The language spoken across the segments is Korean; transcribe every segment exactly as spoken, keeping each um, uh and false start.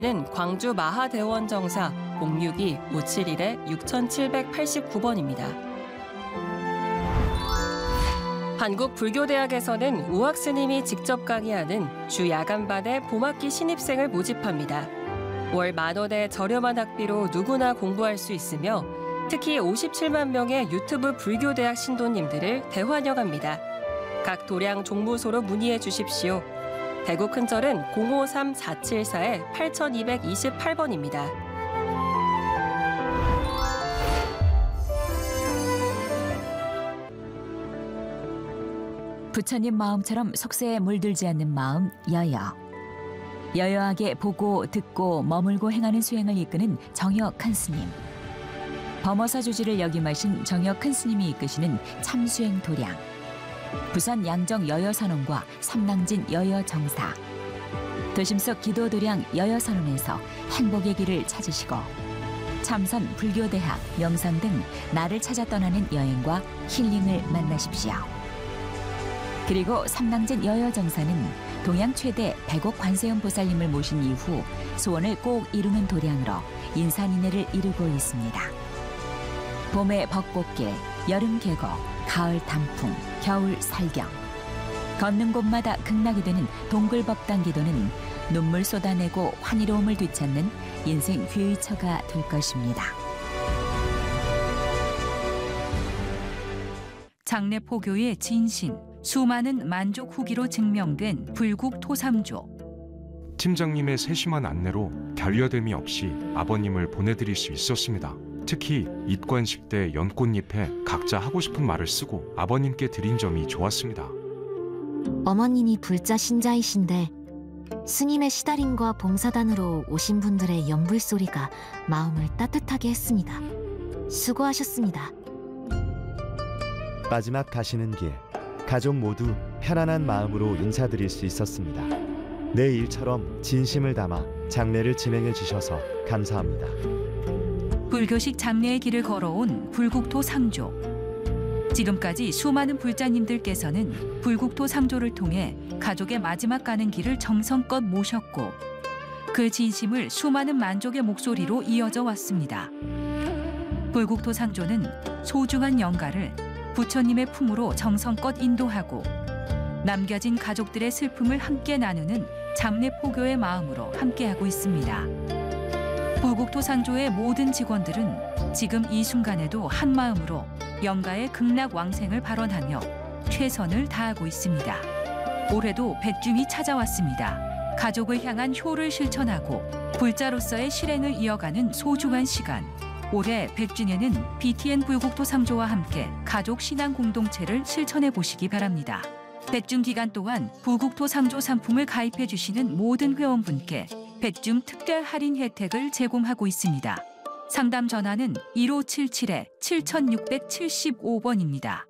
는 광주 마하대원 정사 공육이 오칠일 육천칠백팔십구 번입니다. 한국불교대학에서는 우학 스님이 직접 강의하는 주 야간반에 봄학기 신입생을 모집합니다. 월 만 원의 저렴한 학비로 누구나 공부할 수 있으며 특히 오십칠만 명의 유튜브 불교대학 신도님들을 대환영합니다. 각 도량 종무소로 문의해 주십시오. 대구 큰절은 공오삼 사칠사 팔이이팔 번입니다. 부처님 마음처럼 속세에 물들지 않는 마음 여여. 여여하게 보고 듣고 머물고 행하는 수행을 이끄는 정여 큰 스님. 범어사 주지를 역임하신 정여 큰 스님이 이끄시는 참수행 도량. 부산 양정 여여선원과 삼낭진 여여정사. 도심 속 기도 도량 여여선원에서 행복의 길을 찾으시고 참선 불교대학, 명상 등 나를 찾아 떠나는 여행과 힐링을 만나십시오. 그리고 삼낭진 여여정사는 동양 최대 백억 관세음 보살님을 모신 이후 소원을 꼭 이루는 도량으로 인산인해를 이루고 있습니다. 봄의 벚꽃길, 여름 계곡, 가을 단풍, 겨울 살경. 걷는 곳마다 극락이 되는 동굴법당 기도는 눈물 쏟아내고 환희로움을 되찾는 인생 귀의처가 될 것입니다. 장례포교의 진신, 수많은 만족 후기로 증명된 불국 토삼조. 팀장님의 세심한 안내로 결여됨이 없이 아버님을 보내드릴 수 있었습니다. 특히 입관식 때 연꽃잎에 각자 하고 싶은 말을 쓰고 아버님께 드린 점이 좋았습니다. 어머님이 불자 신자이신데 스님의 시달림과 봉사단으로 오신 분들의 연불소리가 마음을 따뜻하게 했습니다. 수고하셨습니다. 마지막 가시는 길, 가족 모두 편안한 마음으로 인사드릴 수 있었습니다. 내 일처럼 진심을 담아 장례를 진행해 주셔서 감사합니다. 불교식 장례의 길을 걸어온 불국토 상조. 지금까지 수많은 불자님들께서는 불국토 상조를 통해 가족의 마지막 가는 길을 정성껏 모셨고 그 진심을 수많은 만족의 목소리로 이어져 왔습니다. 불국토 상조는 소중한 영가를 부처님의 품으로 정성껏 인도하고 남겨진 가족들의 슬픔을 함께 나누는 장례포교의 마음으로 함께하고 있습니다. 불국토 상조의 모든 직원들은 지금 이 순간에도 한 마음으로 영가의 극락 왕생을 발언하며 최선을 다하고 있습니다. 올해도 백중이 찾아왔습니다. 가족을 향한 효를 실천하고 불자로서의 실행을 이어가는 소중한 시간. 올해 백 주년은 비티엔 불국토 상조와 함께 가족 신앙 공동체를 실천해 보시기 바랍니다. 백중 기간 동안 불국토 상조 상품을 가입해 주시는 모든 회원분께 백중 특별 할인 혜택을 제공하고 있습니다. 상담 전화는 일오칠칠 칠육칠오 번입니다.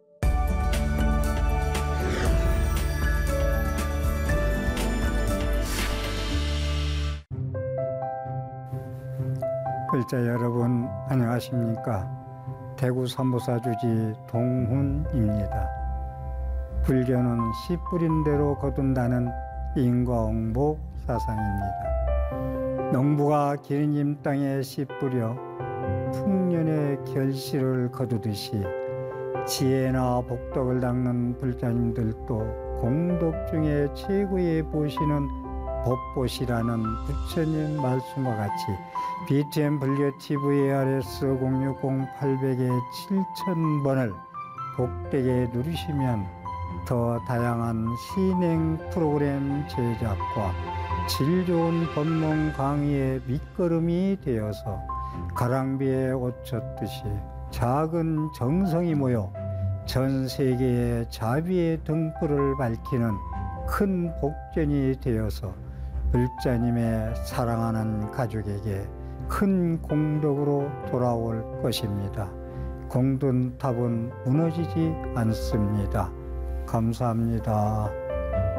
글자 여러분 안녕하십니까? 대구 삼보사주지 동훈입니다. 불교는 씨 뿌린 대로 거둔다는 인과응보 사상입니다. 농부가 기린님 땅에 씨 뿌려 풍년의 결실을 거두듯이 지혜나 복덕을 닦는 불자님들도 공덕 중에 최고의 보시는 법보시라는 부처님 말씀과 같이 비티엔 불교 티비 아르에스 공육공 팔백 칠천 번을 복되게 누르시면 더 다양한 신행 프로그램 제작과 질 좋은 법문 강의의 밑거름이 되어서 가랑비에 옷 젖듯이 작은 정성이 모여 전 세계의 자비의 등불을 밝히는 큰 복전이 되어서 불자님의 사랑하는 가족에게 큰 공덕으로 돌아올 것입니다. 공든탑은 무너지지 않습니다. 감사합니다.